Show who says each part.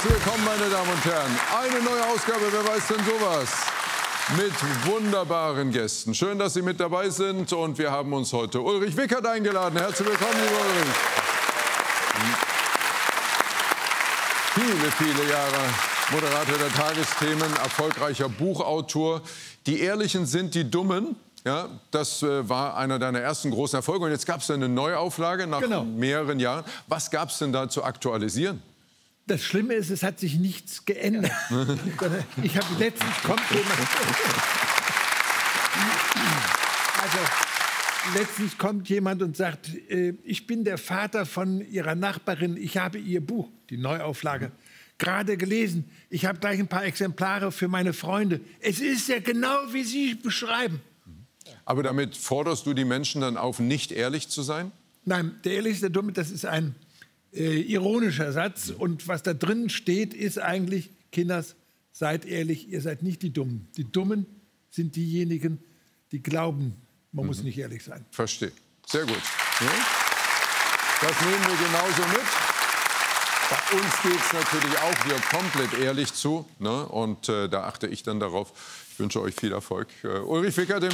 Speaker 1: Herzlich willkommen, meine Damen und Herren. Eine neue Ausgabe, wer weiß denn sowas? Mit wunderbaren Gästen. Schön, dass Sie mit dabei sind. Und wir haben uns heute Ulrich Wickert eingeladen. Herzlich willkommen, lieber Ulrich. Viele Jahre Moderator der Tagesthemen, erfolgreicher Buchautor. Die Ehrlichen sind die Dummen. Ja, das war einer deiner ersten großen Erfolge. Und jetzt gab es eine Neuauflage nach mehreren Jahren. Was gab es denn da zu aktualisieren?
Speaker 2: Das Schlimme ist, es hat sich nichts geändert. Ich habe letztens kommt jemand und sagt, ich bin der Vater von Ihrer Nachbarin, ich habe Ihr Buch, die Neuauflage, gerade gelesen. Ich habe gleich ein paar Exemplare für meine Freunde. Es ist ja genau, wie Sie beschreiben.
Speaker 1: Aber damit forderst du die Menschen dann auf, nicht ehrlich zu sein?
Speaker 2: Nein, der Ehrliche, der Dumme, das ist ein ironischer Satz. Und was da drin steht, ist eigentlich, Kinders, seid ehrlich, ihr seid nicht die Dummen. Die Dummen sind diejenigen, die glauben, man muss nicht ehrlich sein.
Speaker 1: Verstehe. Sehr gut. Ja? Das nehmen wir genauso mit. Bei uns geht es natürlich auch hier komplett ehrlich zu. Ne? Und da achte ich dann darauf. Ich wünsche euch viel Erfolg. Ulrich Wickert.